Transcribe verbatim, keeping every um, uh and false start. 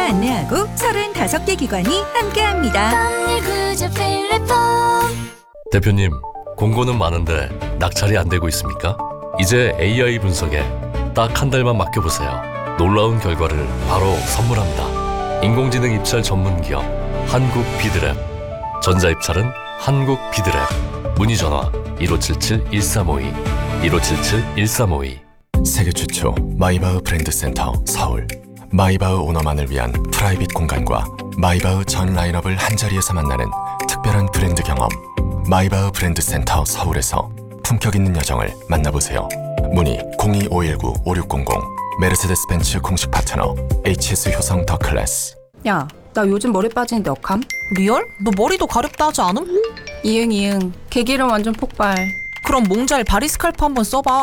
안내하고 서른다섯 개 기관이 함께합니다. 대표님, 공고는 많은데 낙찰이 안 되고 있습니까? 이제 에이아이 분석에 딱 한 달만 맡겨보세요. 놀라운 결과를 바로 선물합니다. 인공지능 입찰 전문 기업 한국 비드랩. 전자입찰은 한국 비드랩. 문의 전화 일오칠칠 일삼오이 일오칠칠 일삼오이. 세계 최초 마이바흐 브랜드 센터 서울. 마이바흐 오너만을 위한 프라이빗 공간과 마이바흐 전 라인업을 한자리에서 만나는 특별한 브랜드 경험. 마이바흐 브랜드 센터 서울에서 품격 있는 여정을 만나보세요. 문의 공이오일구 오육공공. 메르세데스 벤츠 공식 파트너 에이치에스 효성 더 클래스. 야, 나 요즘 머리 빠지는데 억함? 리얼? 너 머리도 가렵다 하지 않음? 이응 이응. 개기름 완전 폭발. 그럼 몽잘 바리스칼프 한번 써봐.